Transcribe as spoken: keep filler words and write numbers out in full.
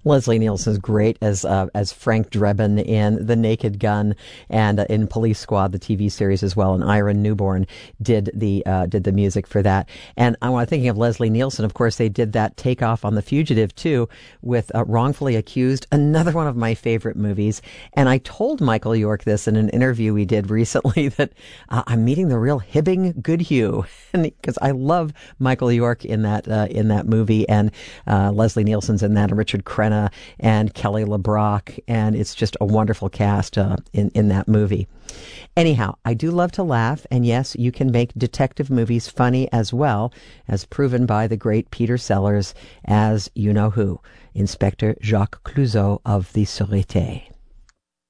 Leslie Nielsen's great as uh, as Frank Drebin in The Naked Gun and uh, in Police Squad, the T V series as well. And Ira Newborn did the uh, did the music for that. And I was thinking of Leslie Nielsen. Of course, they did that Takeoff on The Fugitive too, with uh, Wrongfully Accused, another one of my favorite movies. And I told Michael York this in an interview we did recently that uh, I'm meeting the real Hibbing Goodhue, because I love Michael York in that uh, in that movie, and uh, Leslie Nielsen's in that, and Richard Crenna and Kelly LeBrock, and it's just a wonderful cast uh, in in that movie. Anyhow, I do love to laugh, and yes, you can make detective movies funny as well, as proven by the great Peter Sellers as you know who, Inspector Jacques Clouseau of the Sûreté.